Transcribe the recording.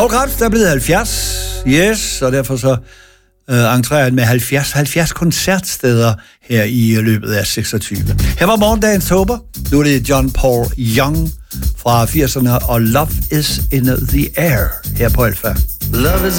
Paul Krebs, der er blevet 70. Yes, og derfor så entrerer han med 70 koncertsteder her i løbet af 26. Her var morgendagens håber. Nu er det John Paul Young fra 80'erne, og Love is in the Air her på Alfa. Love is